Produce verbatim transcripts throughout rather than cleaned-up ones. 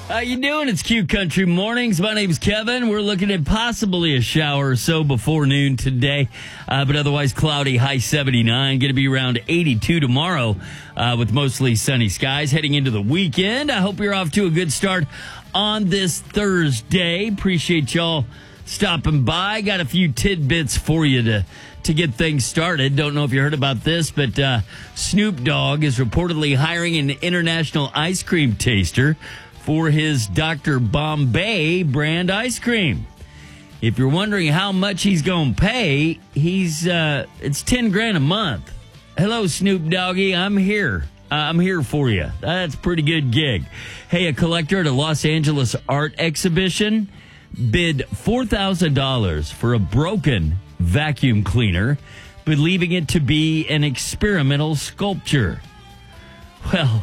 How you doing? It's Q Country Mornings. My name's Kevin. We're looking at possibly a shower or so before noon today, uh, but otherwise cloudy, high seventy-nine. Going to be around eighty-two tomorrow uh, with mostly sunny skies. Heading into the weekend, I hope you're off to a good start on this Thursday. Appreciate y'all stopping by. Got a few tidbits for you to to get things started. Don't know if you heard about this, but uh, Snoop Dogg is reportedly hiring an international ice cream taster for his Doctor Bombay brand ice cream. If you're wondering how much he's going to pay, he's uh, it's ten grand a month. Hello, Snoop Doggy. I'm here. Uh, I'm here for you. That's a pretty good gig. Hey, a collector at a Los Angeles art exhibition bid four thousand dollars for a broken vacuum cleaner, believing it to be an experimental sculpture. Well,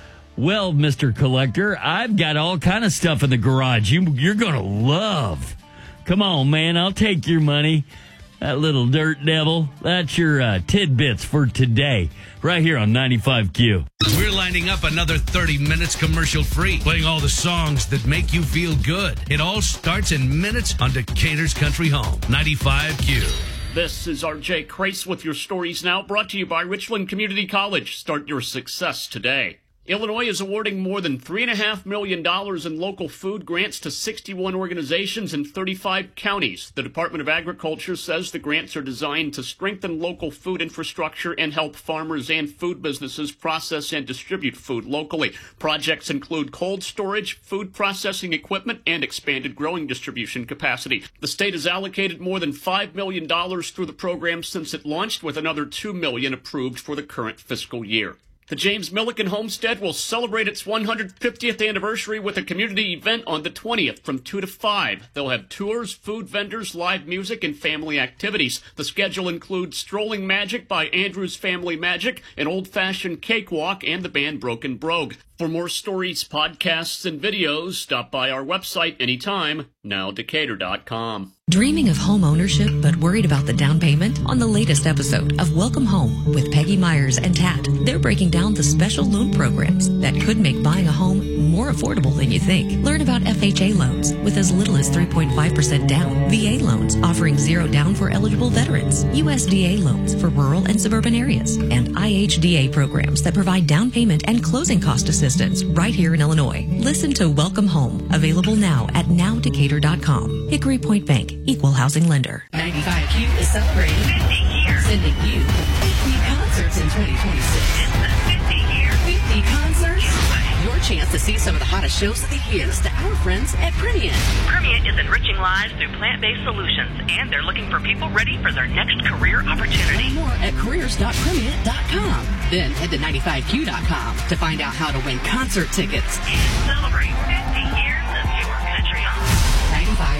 Well, Mister Collector, I've got all kind of stuff in the garage you, you're going to love. Come on, man, I'll take your money. That little dirt devil. That's your uh, tidbits for today, right here on ninety-five Q. We're lining up another thirty minutes commercial-free, playing all the songs that make you feel good. It all starts in minutes on Decatur's Country Home, ninety-five Q. This is R J Crace with your stories now, brought to you by Richland Community College. Start your success today. Illinois is awarding more than three point five million dollars in local food grants to sixty-one organizations in thirty-five counties. The Department of Agriculture says the grants are designed to strengthen local food infrastructure and help farmers and food businesses process and distribute food locally. Projects include cold storage, food processing equipment, and expanded growing distribution capacity. The state has allocated more than five million dollars through the program since it launched, with another two million dollars approved for the current fiscal year. The James Milliken Homestead will celebrate its one hundred fiftieth anniversary with a community event on the twentieth from two to five. They'll have tours, food vendors, live music, and family activities. The schedule includes Strolling Magic by Andrews Family Magic, an old-fashioned cakewalk, and the band Broken Brogue. For more stories, podcasts, and videos, stop by our website anytime, now decatur dot com. Dreaming of home ownership but worried about the down payment? On the latest episode of Welcome Home with Peggy Myers and Tat, they're breaking down the special loan programs that could make buying a home more affordable than you think. Learn about F H A loans with as little as three point five percent down, V A loans offering zero down for eligible veterans, U S D A loans for rural and suburban areas, and I H D A programs that provide down payment and closing cost assistance right here in Illinois. Listen to Welcome Home, available now at now decatur dot com. Hickory Point Bank, equal housing lender. ninety-five Q is celebrating fifty years, sending you fifty concerts in twenty twenty-six. It's the fifty year fifty concerts. Your chance to see some of the hottest shows of the year. Thanks to our friends at Primient. Primient is enriching lives through plant-based solutions, and they're looking for people ready for their next career opportunity. Learn more at careers dot primient dot com. Then head to ninety-five Q dot com to find out how to win concert tickets. And celebrate fifty years of your country home. ninety-five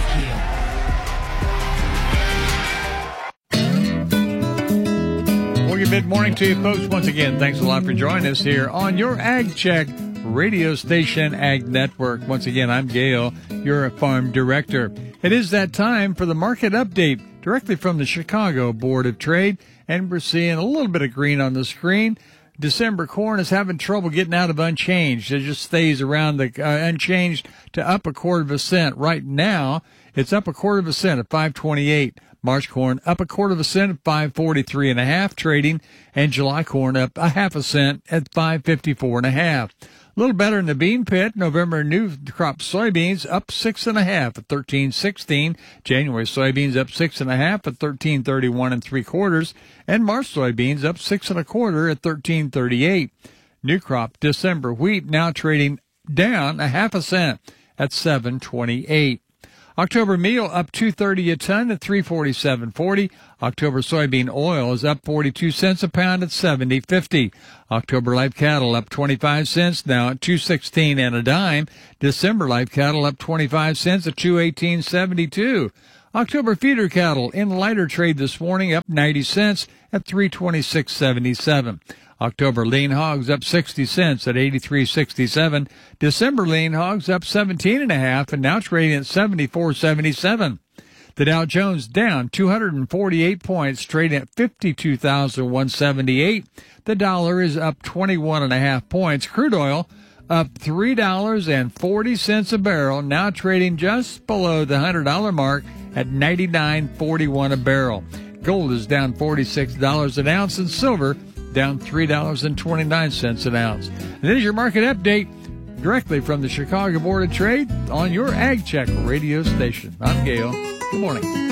Q. Well, good mid-morning to you folks. Once again, thanks a lot for joining us here on your Ag Check radio station, Ag Network. Once again, I'm Gail, your farm director. It is that time for the market update directly from the Chicago Board of Trade, and we're seeing a little bit of green on the screen. December corn is having trouble getting out of unchanged. It just stays around the uh, unchanged to up a quarter of a cent. Right now, it's up a quarter of a cent at five twenty-eight. March corn up a quarter of a cent at five forty-three and a half trading, and July corn up a half a cent at five fifty-four and a half. A little better in the bean pit. November new crop soybeans up six and a half at thirteen sixteen. January soybeans up six and a half at thirteen thirty-one and three quarters, and March soybeans up six and a quarter at thirteen thirty-eight. New crop December wheat now trading down a half a cent at seven twenty-eight. October meal up two thirty a ton at three forty-seven forty. October soybean oil is up forty-two cents a pound at seventy fifty. October live cattle up twenty-five cents now at two sixteen and a dime. December live cattle up twenty-five cents at two eighteen seventy-two. October feeder cattle in lighter trade this morning up ninety cents at three twenty-six seventy-seven. October lean hogs up sixty cents at eighty-three sixty-seven. December lean hogs up seventeen and a half and now trading at seventy-four seventy-seven. The Dow Jones down two hundred forty-eight points, trading at fifty-two thousand one hundred seventy-eight. The dollar is up twenty-one and a half points. Crude oil up three dollars and forty cents a barrel, now trading just below the one hundred dollars mark at ninety-nine forty-one a barrel. Gold is down forty-six dollars an ounce, and silver down three dollars and twenty-nine cents an ounce. And this is your market update directly from the Chicago Board of Trade on your Ag Check radio station. I'm Gail. Good morning.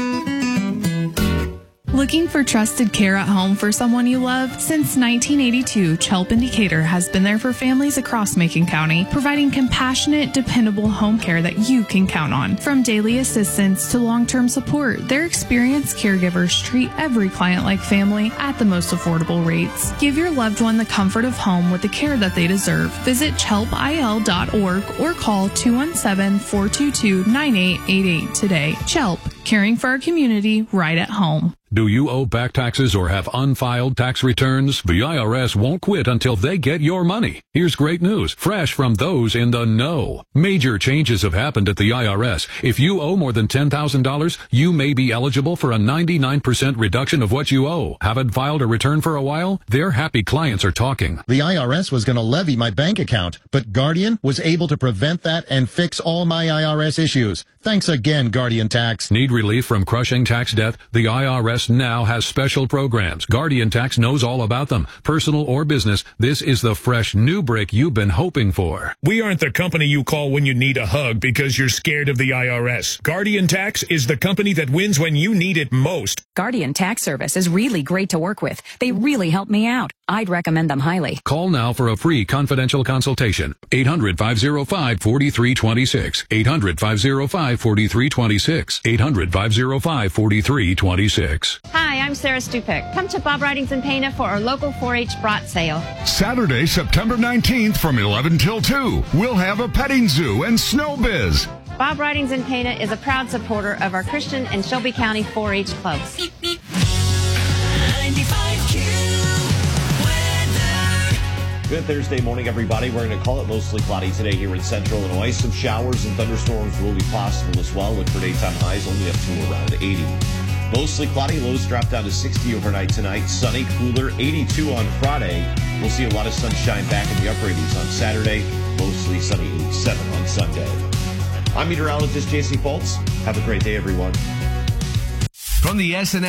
Looking for trusted care at home for someone you love? Since nineteen eighty-two, Chelp in Decatur has been there for families across Macon County, providing compassionate, dependable home care that you can count on. From daily assistance to long-term support, their experienced caregivers treat every client like family at the most affordable rates. Give your loved one the comfort of home with the care that they deserve. Visit chelp I L dot org or call two one seven, four two two, nine eight eight eight today. Chelp, caring for our community right at home. Do you owe back taxes or have unfiled tax returns? The I R S won't quit until they get your money. Here's great news, fresh from those in the know. Major changes have happened at the I R S. If you owe more than ten thousand dollars, you may be eligible for a ninety-nine percent reduction of what you owe. Haven't filed a return for a while? Their happy clients are talking. The I R S was going to levy my bank account, but Guardian was able to prevent that and fix all my I R S issues. Thanks again, Guardian Tax. Need relief from crushing tax debt? The I R S now has special programs. Guardian Tax knows all about them. Personal or business, this is the fresh new break you've been hoping for. We aren't the company you call when you need a hug because you're scared of the I R S. Guardian Tax is the company that wins when you need it most. Guardian Tax Service is really great to work with. They really help me out. I'd recommend them highly. Call now for a free confidential consultation. eight hundred, five oh five, four three two six. eight hundred, five oh five, four three two six. eight hundred, five oh five, four three two six. Hi, I'm Sarah Stupik. Come to Bob Ridings in Pana for our local four H brat sale. Saturday, September nineteenth from eleven till two. We'll have a petting zoo and snow biz. Bob Ridings in Pana is a proud supporter of our Christian and Shelby County four H clubs. Good Thursday morning, everybody. We're going to call it mostly cloudy today here in central Illinois. Some showers and thunderstorms will be possible as well. Look for daytime highs only up to around eighty. Mostly cloudy, lows drop down to sixty overnight tonight. Sunny, cooler, eighty-two on Friday. We'll see a lot of sunshine back in the upper eighties on Saturday. Mostly sunny, eighty-seven on Sunday. I'm meteorologist J C Foltz. Have a great day, everyone. From the S and